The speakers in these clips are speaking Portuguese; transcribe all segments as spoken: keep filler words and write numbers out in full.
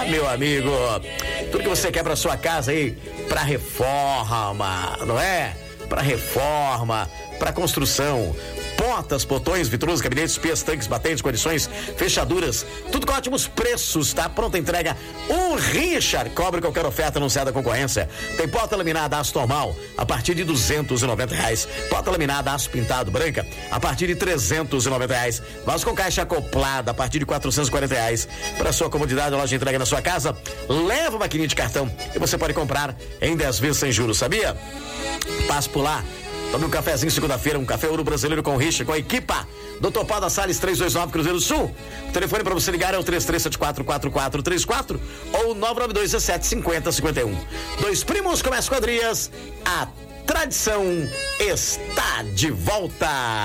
meu amigo. Tudo que você quer pra sua casa aí, pra reforma, não é? Pra reforma, pra construção. Portas, portões, vitrôs, gabinetes, pias, tanques, batentes, condições, fechaduras, tudo com ótimos preços, tá? Pronta entrega. O Richard cobre qualquer oferta anunciada à concorrência. Tem porta laminada aço normal a partir de duzentos e noventa reais. Porta laminada aço pintado branca a partir de trezentos e noventa reais. Vaso com caixa acoplada a partir de quatrocentos e quarenta reais. Para sua comodidade, a loja entrega na sua casa. Leva a maquininha de cartão e você pode comprar em dez vezes sem juros, sabia? Passe por lá. Tome um cafezinho segunda-feira, um café ouro brasileiro com Richard, com a equipa. doutor Paulo Salles, trezentos e vinte e nove, Cruzeiro do Sul. O telefone para você ligar é o três três sete quatro, quatro quatro três quatro ou nove nove dois sete cinco zero cinco um. Dois Primos Comércio Quadrias, a tradição está de volta.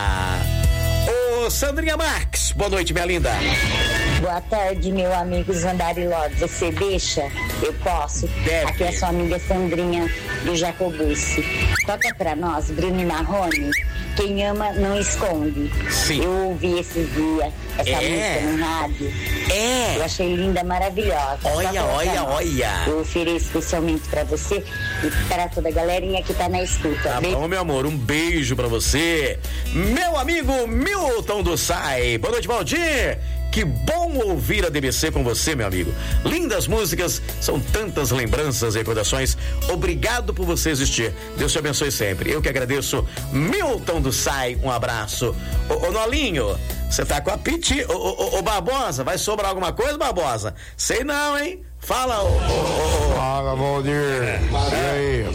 Ô, Sandrinha Marques, boa noite, minha linda. Boa tarde, meu amigo Zandari Lopes. Você deixa? Eu posso. Deve. Aqui é sua amiga Sandrinha do Jacobucci. Toca pra nós, Bruno e Marrone. Quem ama não esconde. Sim. Eu ouvi esses dias essa É. música no rádio. É. Eu achei linda, maravilhosa. Olha, Toca pra olha, nós. olha. Eu ofereço especialmente pra você e para toda a galerinha que tá na escuta. Tá Beijo. bom, meu amor, um beijo pra você. Meu amigo Milton do Sai. Boa noite, Valdir. Que bom ouvir a D B C com você, meu amigo. Lindas músicas, são tantas lembranças e recordações. Obrigado por você existir. Deus te abençoe sempre. Eu que agradeço. Milton do Sai, um abraço. Ô, ô Nolinho, você tá com a piti. Ô, ô, ô, Barbosa, vai sobrar alguma coisa, Barbosa? Sei não, hein? Fala, ô, ô, ô. Fala, Valdir. E aí?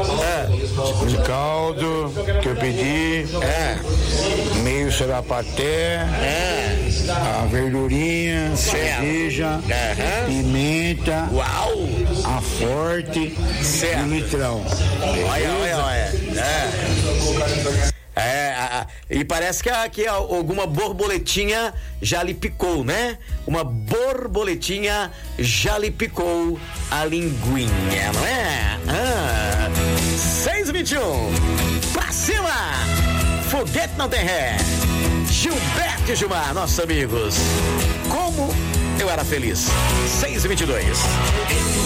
É. Um caldo que eu pedi. É. Meio sarapaté. É. A verdurinha, Certo. cerveja, Aham. pimenta, Uau! a forte Certo. e o litrão. Olha, olha, olha. É. É, a, a, e parece que, a, que a, alguma borboletinha já lhe picou, né? Uma borboletinha já lhe picou a linguinha, não é? Ah, seis e vinte e um. Pra cima! Foguete não tem ré. Gilberto e Gilmar, nossos amigos. Como eu era feliz. seis e vinte e dois.